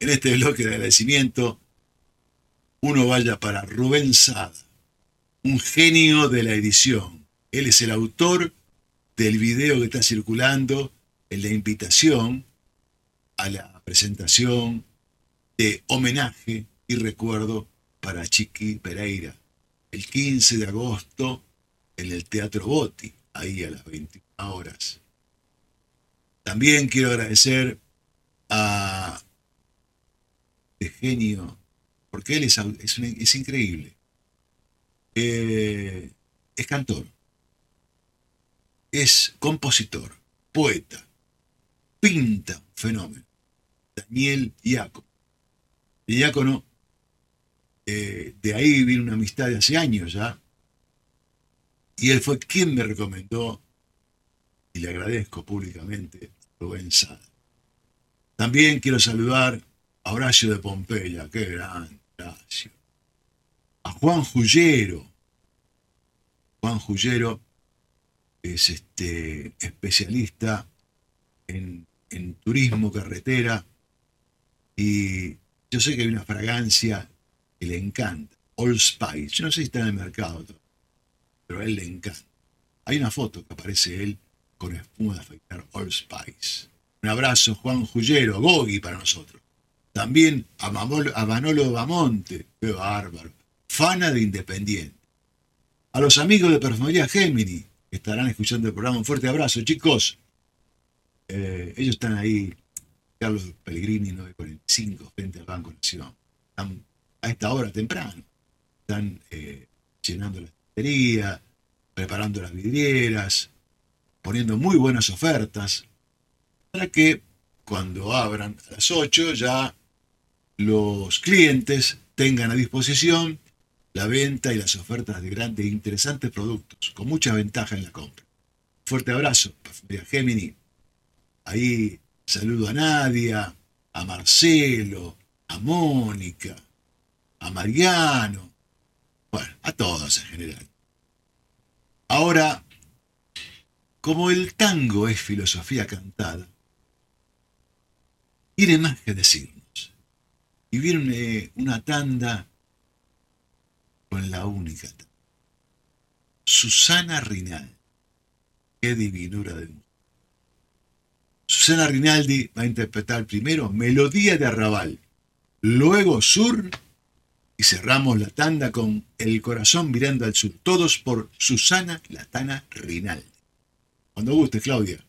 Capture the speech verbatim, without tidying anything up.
en este bloque de agradecimiento, uno vaya para Rubén Sada, un genio de la edición. Él es el autor del video que está circulando en la invitación a la presentación de homenaje y recuerdo para Chiqui Pereira, el quince de agosto en el Teatro Botti, ahí a las veintiuna horas. También quiero agradecer a este genio, porque él es, es, un, es increíble. Eh, es cantor, es compositor, poeta, pinta un fenómeno. Daniel Diácono. Diácono, eh, de ahí viene una amistad de hace años ya, y él fue quien me recomendó, y le agradezco públicamente, Rubén Sada. También quiero saludar a Horacio de Pompeya, qué gran Horacio. A Juan Jullero. Juan Jullero es este especialista en, en turismo carretera y yo sé que hay una fragancia que le encanta, Old Spice. Yo no sé si está en el mercado, pero a él le encanta. Hay una foto que aparece él con espuma de afeitar Old Spice. Un abrazo, Juan Jullero, Gogi para nosotros. También a, Mamolo, a Manolo Bamonte, qué bárbaro, Fana de Independiente. A los amigos de Perfumería Gemini, que estarán escuchando el programa, un fuerte abrazo, chicos. Eh, ellos están ahí, Carlos Pellegrini, nueve cuarenta y cinco, frente al Banco Nación. Están a esta hora temprano. Están eh, llenando la estantería, preparando las vidrieras, poniendo muy buenas ofertas, para que cuando abran a las ocho ya los clientes tengan a disposición la venta y las ofertas de grandes e interesantes productos, con mucha ventaja en la compra. Fuerte abrazo, Perfumería Gemini. Ahí saludo a Nadia, a Marcelo, a Mónica, a Mariano, bueno, a todos en general. Ahora, como el tango es filosofía cantada, tiene más que decirnos. Y viene una tanda con la única tanda. Susana Rinaldi. Qué divinura de mujer. Susana Rinaldi va a interpretar primero Melodía de Arrabal, luego Sur y cerramos la tanda con El corazón mirando al sur. Todos por Susana La Tana Rinaldi. Cuando guste, Claudia.